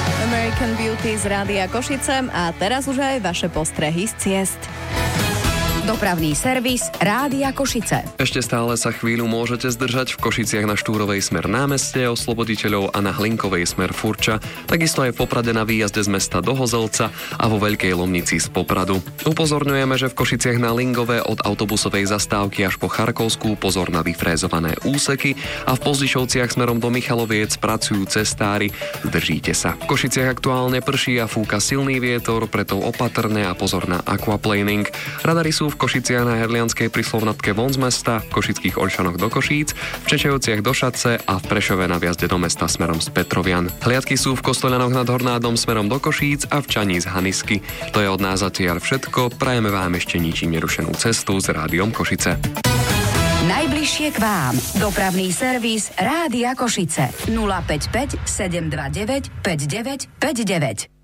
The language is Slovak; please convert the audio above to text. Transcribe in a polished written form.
American Beauty z Rádia Košice a teraz už aj vaše postrehy z ciest. Dopravný servis Rádia Košice. Ešte stále sa chvíľu môžete zdržať v Košiciach na Štúrovej smer Námestie, Osloboditeľov a na Hlinkovej smer Furča. Takisto aj v Poprade na výjazde z mesta do Hozelca a vo Veľkej Lomnici z Popradu. Upozorňujeme, že v Košiciach na Lingove od autobusovej zastávky až po Charkovskú pozor na vyfrézované úseky a v Pozdišovciach smerom do Michaloviec pracujú cestári. Zdržíte sa. V Košiciach aktuálne prší a fúka silný vietor, preto opatrné a pozor na aquaplaning. Radary sú v Košiciach na Herlianskej pri Slovnatke von z mesta, v Košických Olšanoch do Košíc, v Čečejovciach do Šatce a v Prešove na vjazde do mesta smerom z Petrovian. Hliadky sú v Kostolianoch nad Hornádom smerom do Košíc a v Čaní z Hanisky. To je od nás zatiaľ všetko. Prajeme vám ešte ničím nerušenú cestu s Rádiom Košice. Najbližšie k vám. Dopravný servis Rádia Košice. 055 729 5959.